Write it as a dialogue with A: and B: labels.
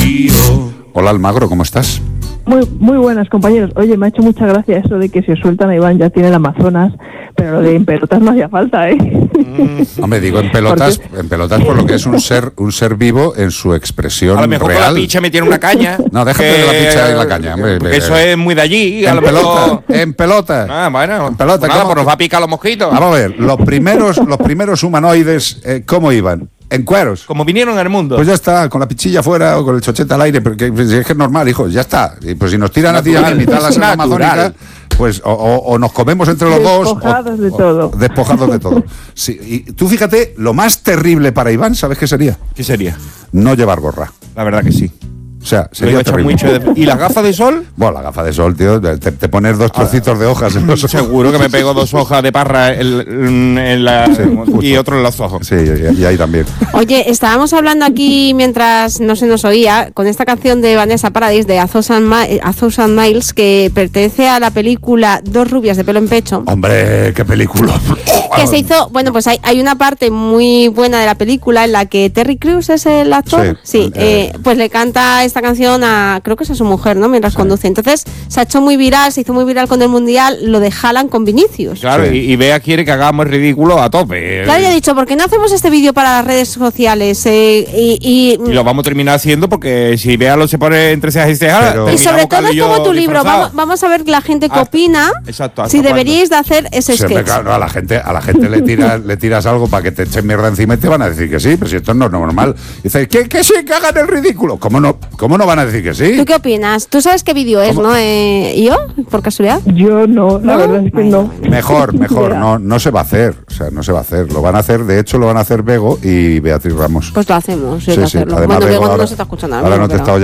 A: Hola Almagro, ¿cómo estás?
B: Muy buenas, compañeros. Oye, me ha hecho mucha gracia eso de que si os sueltan a Iván ya tiene el Amazonas, pero lo de en pelotas no hacía falta, ¿eh?
A: Hombre, digo en pelotas por lo que es un ser vivo en su expresión real.
C: A lo mejor
A: real.
C: con la picha me tiene una caña.
A: No, déjate de la picha y la caña, hombre.
C: Eso es muy de allí.
A: En pelota, en pelota.
C: Ah, bueno.
A: En pelota.
C: Pues nada, pues nos va a picar los mosquitos.
A: Vamos a ver, los primeros humanoides, ¿cómo iban? En cueros.
C: Como vinieron al mundo.
A: Pues ya está, con la pichilla afuera o con el chochete al aire, porque es que es normal, hijo, ya está. Y pues si nos tiran a tirar en mitad de la selva amazónica, pues o nos comemos entre los dos.
B: Despojados de todo.
A: Despojados de todo. Sí, y tú fíjate, lo más terrible para Iván, ¿sabes qué sería?
C: ¿Qué sería?
A: No llevar gorra.
C: La verdad que sí.
A: O sea, sería terrible.
C: ¿Y las gafas de sol?
A: Bueno, la gafa de sol, tío, te pones dos trocitos de hojas en los ojos.
C: Seguro que me pego 2 hojas de parra en la, y otro en los ojos.
A: Sí, y ahí también.
D: Oye, estábamos hablando aquí mientras no se nos oía con esta canción de Vanessa Paradis de A Thousand Miles, que pertenece a la película Dos rubias de pelo en pecho.
A: Hombre, qué película.
D: Que se hizo, bueno, pues hay una parte muy buena de la película en la que Terry Crews es el actor. Sí, pues le canta esta canción creo que es a su mujer, ¿no? Mientras conduce. Entonces se ha hecho muy viral, se hizo muy viral con el Mundial, lo de Haaland con Vinicius.
C: Claro, y Bea quiere que hagamos el ridículo a tope.
D: Claro, ya he dicho, ¿por qué no hacemos este vídeo para las redes sociales? Y
C: lo vamos a terminar haciendo porque si Bea lo se pone entre cejas y cejas.
D: Y sobre todo es como tu libro. Vamos a ver la gente qué opina.
C: Exacto.
D: Si deberíais de hacer ese sketch.
A: Claro, a la gente le tiras algo para que te echen mierda encima y te van a decir que sí, pero si esto no es normal. Dices, que sí, que hagan el ridículo. ¿Cómo no van a decir que sí?
D: ¿Tú qué opinas? ¿Tú sabes qué vídeo es, no? ¿Yo? ¿Por casualidad?
B: Yo no, la verdad es que no.
A: Mejor, no se va a hacer. O sea, no se va a hacer. Lo van a hacer, de hecho, lo van a hacer Bego y Beatriz Ramos.
D: Pues lo hacemos,
A: sí,
D: hacerlo.
A: Además,
D: Bueno, Bego
A: ahora,
D: no se está escuchando.
A: Ahora no te está oyendo.